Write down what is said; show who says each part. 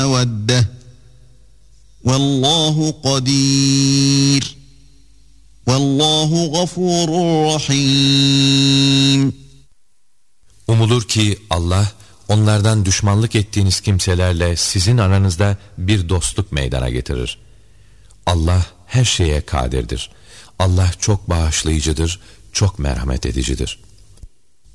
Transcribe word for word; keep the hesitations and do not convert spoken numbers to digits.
Speaker 1: مَوَدَّةً وَاللّٰهُ قَدِيرٌ وَاللّٰهُ غَفُورٌ رَحِيمٌ.
Speaker 2: Umulur ki Allah onlardan düşmanlık ettiğiniz kimselerle sizin aranızda bir dostluk meydana getirir. Allah her şeye kadirdir. Allah çok bağışlayıcıdır, çok merhamet edicidir.